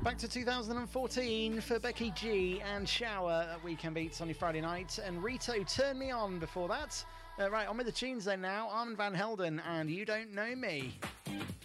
Back to 2014 for Becky G and Shower at Weekend Beats on your Friday night, and Rito, Turn Me On before that. Right, on with the tunes then now. Armand Van Helden and You Don't Know Me.